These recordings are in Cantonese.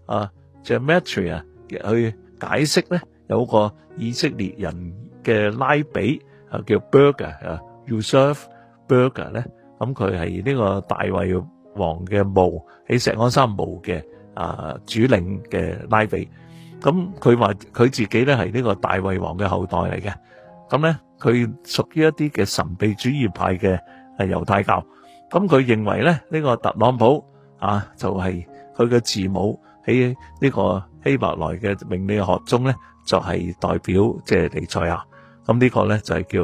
Gematria 去解釋咧，有個以色列人嘅拉比叫 Burger Yosef Burger 咧，咁佢係呢個大衛王嘅墓喺錫安山墓嘅主領嘅拉比。咁佢話佢自己咧係呢個大衛王嘅後代嚟嘅。咁咧佢屬於一啲嘅神秘主義派嘅猶太教。咁佢認為咧呢個特朗普就係佢嘅字母喺呢個希伯來嘅命理學中咧就係代表即係彌賽亞。咁呢個咧就係叫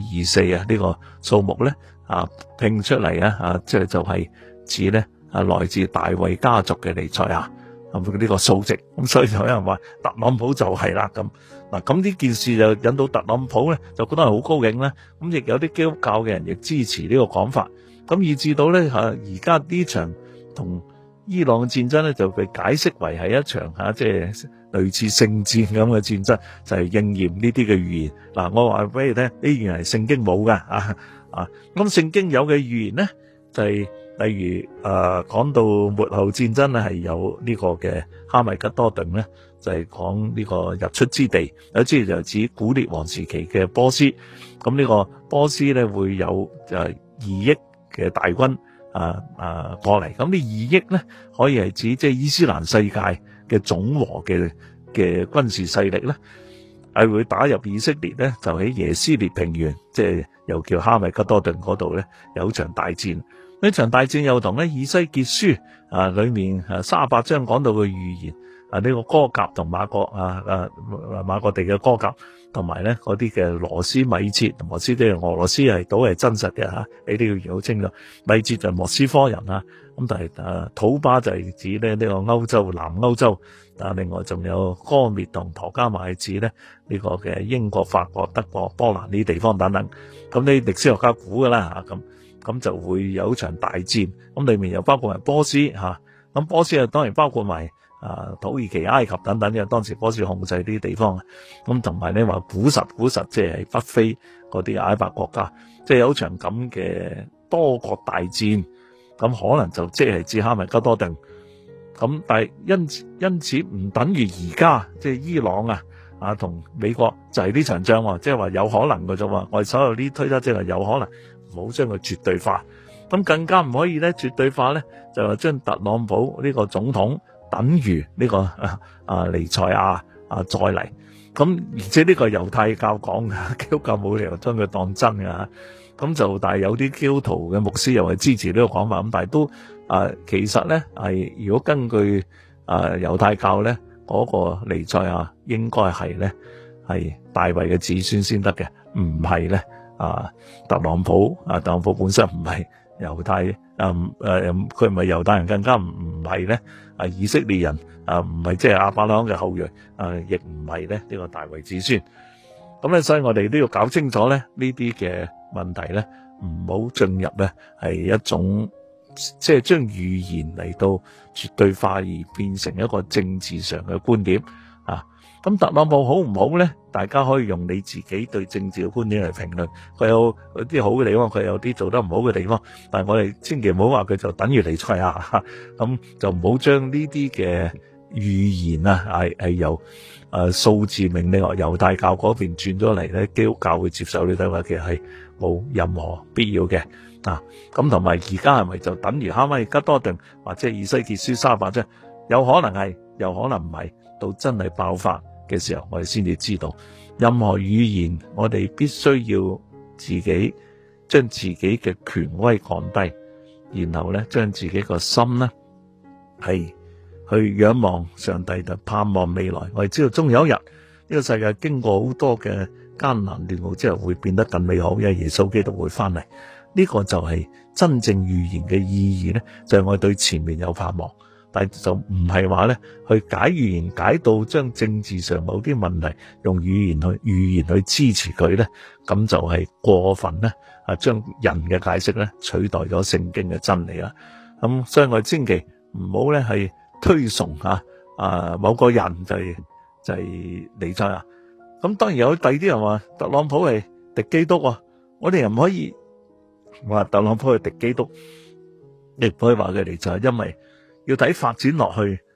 424呢個數目咧拼出嚟即係就係指咧來自大衛家族嘅彌賽亞咁呢個數值。咁所以有人話特朗普就係啦咁。嗱，咁呢件事就引到特朗普咧就覺得係好高興啦。咁亦有啲基督教嘅人亦支持呢個講法。咁以至到咧而家呢場同伊朗嘅戰爭咧就被解釋為係一場即係類似聖戰咁嘅戰爭，就係應驗呢啲嘅預言。嗱，我話俾你聽，呢預言係聖經冇噶咁聖經有嘅預言咧就係例如講到末後戰爭咧係有呢個嘅哈米吉多頓咧，就係講呢個日出之地，有啲就指古列王時期嘅波斯。咁呢個波斯咧會有2億嘅大軍過嚟。咁呢2億咧可以係指即係伊斯蘭世界嘅總和嘅軍事勢力咧，係會打入以色列咧，就喺耶斯列平原，即係又叫哈米吉多頓嗰度咧有場大戰。呢場大戰又同咧以西結書裏面38章講到嘅預言呢個歌革同馬各地嘅歌革，同埋咧嗰啲嘅羅斯米設，羅斯即係俄羅斯係都係真實嘅你都要好清楚。米設就莫斯科人咁但係土巴就係指咧呢個歐洲南歐洲，另外仲有哥滅同陀加馬係指咧呢個嘅英國、法國、德國、波蘭呢啲地方等等。咁呢歷史學家估噶啦咁就會有一場大戰。咁裏面又包括埋波斯咁波斯當然包括埋土耳其、埃及等等，因為當時波斯控制呢啲地方。咁同埋咧話古實即係北非嗰啲阿拉伯國家，即係有場咁嘅多國大戰。咁可能就即係指哈米吉多頓。咁但係因此唔等於而家即係伊朗同美國就係呢場仗即係話有可能嘅啫喎。我哋所有呢推測即係有可能，唔好將佢絕對化。咁更加唔可以咧絕對化咧，就係將特朗普呢個總統等於呢個彌賽亞再嚟。咁而且呢個猶太教講嘅，基督教冇理由將佢當真㗎。咁就但係有啲基督徒嘅牧師又係支持呢個講法。咁但係都其實咧係如果根據猶太教咧嗰個彌賽亞應該係咧係大衛嘅子孫先得嘅，唔係咧特朗普本身唔係猶太佢唔係猶太人，更加唔係咧以色列人唔係即係亞伯拉罕嘅後裔亦唔係咧呢個大衛子孫。咁咧所以我哋都要搞清楚咧呢啲嘅問題咧，唔好進入咧係一種即係將預言嚟到絕對化而變成一個政治上嘅觀點咁特朗普好唔好咧？大家可以用你自己對政治嘅觀點嚟評論。佢有啲好嘅地方，佢有啲做得唔好嘅地方。但係我哋千祈唔好話佢就等於彌賽亞咁就唔好將呢啲嘅預言係由數字命理學猶太教嗰邊轉咗嚟咧，基督教會接受呢啲話，其實係冇任何必要嘅咁同埋而家係咪就等於哈米吉多頓或者以西結書38章？有可能係，有可能唔係。到真係爆發嘅時候，我哋先至知道。任何語言，我哋必須要自己將自己嘅權威降低，然後咧將自己個心咧係去仰望上帝，就盼望未來。我哋知道終有一日，呢個世界經過好多嘅艱難亂路之後，會變得更美好，因為耶穌基督會翻嚟。呢個就係真正預言嘅意義咧，就係我哋對前面有盼望。但係就唔係話咧去解預言解到將政治上某啲問題用預言去支持佢咧，咁就係過分咧將人嘅解釋咧取代咗聖經嘅真理啦。咁所以我哋千祈唔好咧係推崇某個人就係彌賽亞。咁當然有第二啲人話特朗普係敵基督，我哋又唔可以話特朗普係敵基督，亦唔可以話佢彌賽亞，因為要睇發展落去